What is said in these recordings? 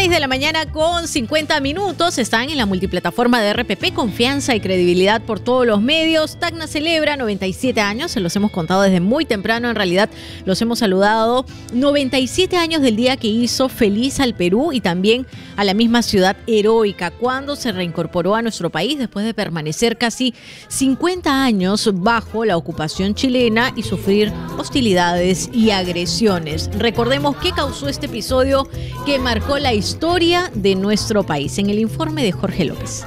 6 de la mañana con 50 minutos. Están en la multiplataforma de RPP, confianza y credibilidad por todos los medios. Tacna celebra 97 años, se los hemos contado desde muy temprano, en realidad los hemos saludado. 97 años del día que hizo feliz al Perú y también a la misma ciudad heroica, cuando se reincorporó a nuestro país después de permanecer casi 50 años bajo la ocupación chilena y sufrir hostilidades y agresiones. Recordemos qué causó este episodio que marcó la historia de nuestro país, en el informe de Jorge López.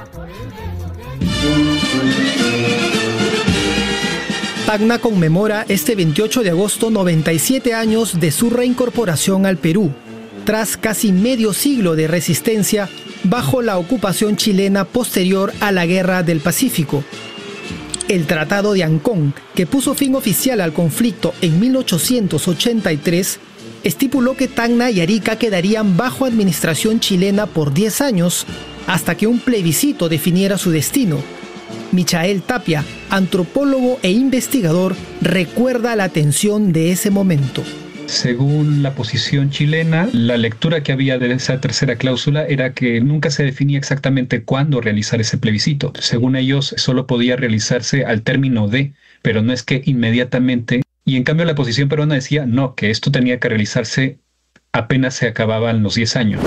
Tacna conmemora este 28 de agosto 97 años de su reincorporación al Perú, tras casi medio siglo de resistencia bajo la ocupación chilena posterior a la Guerra del Pacífico. El Tratado de Ancón, que puso fin oficial al conflicto en 1883, estipuló que Tacna y Arica quedarían bajo administración chilena por 10 años, hasta que un plebiscito definiera su destino. Michael Tapia, antropólogo e investigador, recuerda la tensión de ese momento. Según la posición chilena, la lectura que había de esa tercera cláusula era que nunca se definía exactamente cuándo realizar ese plebiscito. Según ellos, solo podía realizarse al término de, pero no es que inmediatamente. Y en cambio la posición peruana decía no, que esto tenía que realizarse apenas se acababan los 10 años.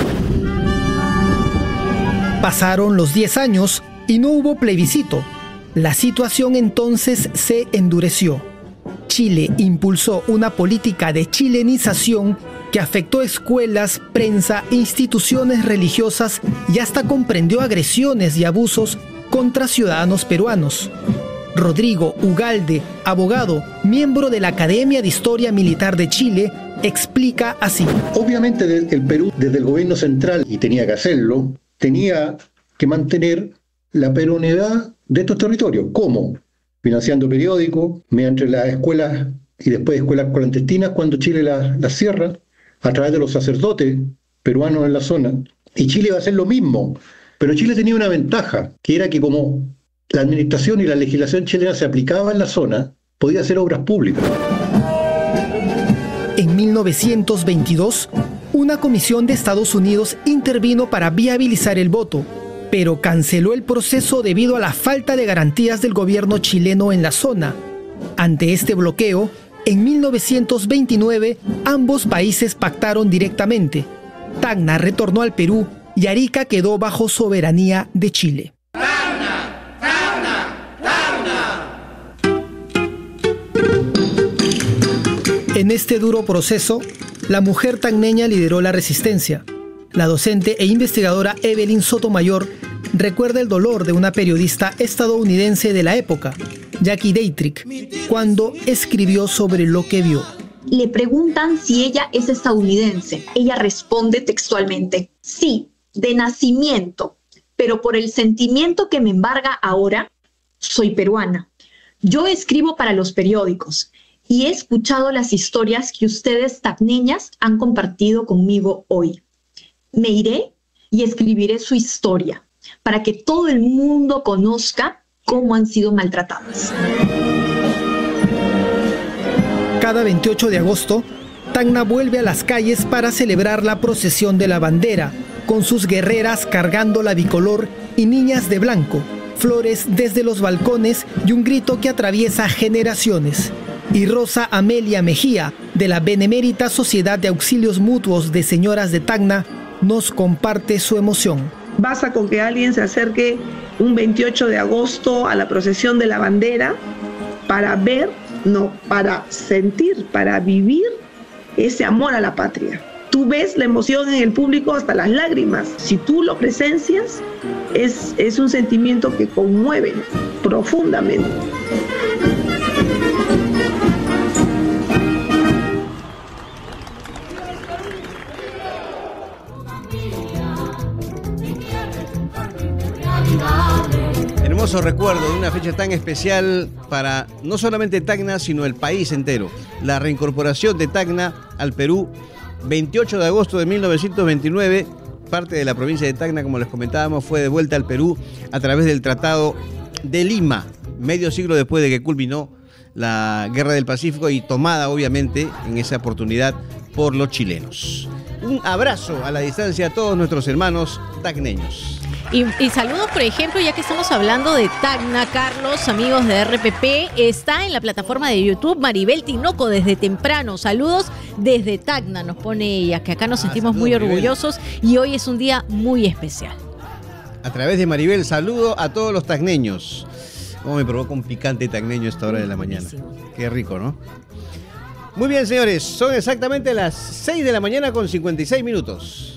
Pasaron los 10 años y no hubo plebiscito. La situación entonces se endureció. Chile impulsó una política de chilenización que afectó escuelas, prensa, instituciones religiosas y hasta comprendió agresiones y abusos contra ciudadanos peruanos. Rodrigo Ugalde, abogado, miembro de la Academia de Historia Militar de Chile, explica así. Obviamente el Perú, desde el gobierno central, y tenía que hacerlo, tenía que mantener la peruanidad de estos territorios. ¿Cómo? Financiando periódicos, mediante las escuelas y después escuelas clandestinas cuando Chile las cierra, a través de los sacerdotes peruanos en la zona. Y Chile iba a hacer lo mismo. Pero Chile tenía una ventaja, que era que como la administración y la legislación chilena se aplicaba en la zona, podía hacer obras públicas. En 1922, una comisión de Estados Unidos intervino para viabilizar el voto, pero canceló el proceso debido a la falta de garantías del gobierno chileno en la zona. Ante este bloqueo, en 1929, ambos países pactaron directamente. Tacna retornó al Perú y Arica quedó bajo soberanía de Chile. En este duro proceso, la mujer tacneña lideró la resistencia. La docente e investigadora Evelyn Sotomayor recuerda el dolor de una periodista estadounidense de la época, Jackie Dietrich, cuando escribió sobre lo que vio. Le preguntan si ella es estadounidense. Ella responde textualmente, sí, de nacimiento, pero por el sentimiento que me embarga ahora, soy peruana. Yo escribo para los periódicos y he escuchado las historias que ustedes tacneñas han compartido conmigo hoy. Me iré y escribiré su historia para que todo el mundo conozca cómo han sido maltratadas. Cada 28 de agosto, Tacna vuelve a las calles para celebrar la procesión de la bandera, con sus guerreras cargando la bicolor y niñas de blanco, flores desde los balcones y un grito que atraviesa generaciones. Y Rosa Amelia Mejía, de la Benemérita Sociedad de Auxilios Mutuos de Señoras de Tacna, nos comparte su emoción. Basta con que alguien se acerque un 28 de agosto a la procesión de la bandera para ver, no, para sentir, para vivir ese amor a la patria. Tú ves la emoción en el público hasta las lágrimas. Si tú lo presencias, es un sentimiento que conmueve profundamente. Hermoso recuerdo de una fecha tan especial para no solamente Tacna, sino el país entero. La reincorporación de Tacna al Perú, 28 de agosto de 1929, parte de la provincia de Tacna, como les comentábamos, fue devuelta al Perú a través del Tratado de Lima, medio siglo después de que culminó la Guerra del Pacífico y tomada, obviamente, en esa oportunidad por los chilenos. Un abrazo a la distancia a todos nuestros hermanos tacneños. Y saludos, por ejemplo, ya que estamos hablando de Tacna, Carlos, amigos de RPP, está en la plataforma de YouTube Maribel Tinoco desde temprano. Saludos desde Tacna, nos pone ella, que acá nos sentimos muy orgullosos y hoy es un día muy especial. A través de Maribel, saludo a todos los tacneños. Cómo me provoca un picante tacneño a esta hora de la mañana. Qué rico, ¿no? Muy bien, señores, son exactamente las 6 de la mañana con 56 minutos.